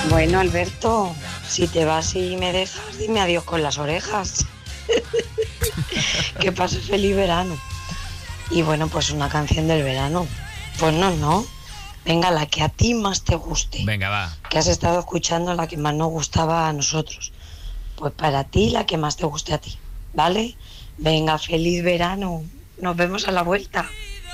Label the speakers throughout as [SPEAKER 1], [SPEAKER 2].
[SPEAKER 1] Bueno, Alberto, si te vas y me dejas, dime adiós con las orejas. Que pases feliz verano. Y bueno, pues una canción del verano. Pues no. Venga, la que a ti más te guste.
[SPEAKER 2] Venga, va.
[SPEAKER 1] Que has estado escuchando la que más nos gustaba a nosotros. Pues para ti, la que más te guste a ti. ¿Vale? Venga, feliz verano. Nos vemos a la vuelta.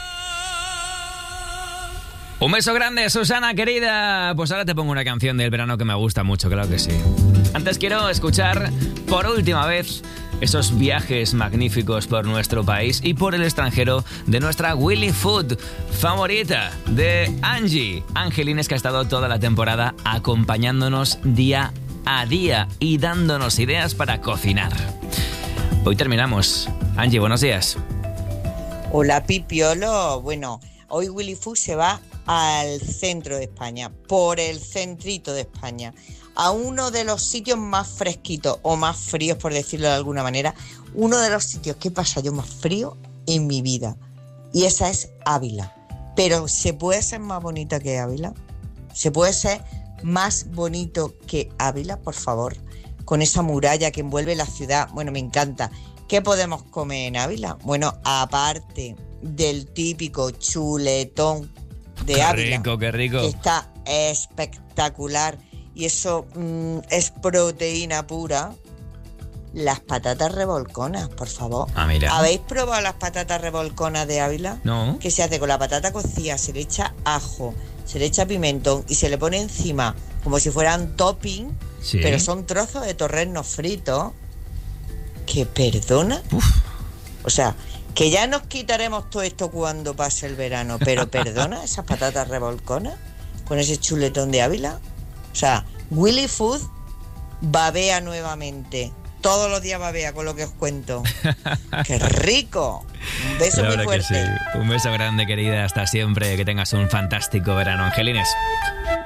[SPEAKER 2] Un beso grande, Susana, querida. Pues ahora te pongo una canción del verano que me gusta mucho, claro que sí. Antes quiero escuchar por última vez esos viajes magníficos por nuestro país y por el extranjero de nuestra Willy Food favorita, de Angie Angelines, que ha estado toda la temporada acompañándonos día a día y dándonos ideas para cocinar. Hoy terminamos. Angie, buenos días.
[SPEAKER 3] Hola, Pipiolo. Bueno, hoy Willy Food se va al centro de España, por el centrito de España, a uno de los sitios más fresquitos o más fríos, por decirlo de alguna manera, uno de los sitios que he pasado yo más frío en mi vida, y esa es Ávila. Pero ¿se puede ser más bonita que Ávila? ¿Se puede ser más bonito que Ávila, por favor? Con esa muralla que envuelve la ciudad, bueno, me encanta. ¿Qué podemos comer en Ávila? Bueno, aparte del típico chuletón de Ávila,
[SPEAKER 2] Qué rico.
[SPEAKER 3] que está espectacular, y eso es proteína pura. Las patatas revolconas, por favor.
[SPEAKER 2] Mira.
[SPEAKER 3] ¿Habéis probado las patatas revolconas de Ávila?
[SPEAKER 2] No.
[SPEAKER 3] Que se hace con la patata cocida, se le echa ajo, se le echa pimentón y se le pone encima como si fueran topping,
[SPEAKER 2] Sí.
[SPEAKER 3] pero son trozos de torreznos fritos. Que perdona.
[SPEAKER 2] Uf.
[SPEAKER 3] O sea, que ya nos quitaremos todo esto cuando pase el verano, pero perdona, esas patatas revolconas con ese chuletón de Ávila. O sea, Willy Food babea nuevamente. Todos los días babea con lo que os cuento. ¡Qué rico! Un beso
[SPEAKER 2] Claro
[SPEAKER 3] muy fuerte.
[SPEAKER 2] que sí. Un beso grande, querida. Hasta siempre. Que tengas un fantástico verano, Angelines.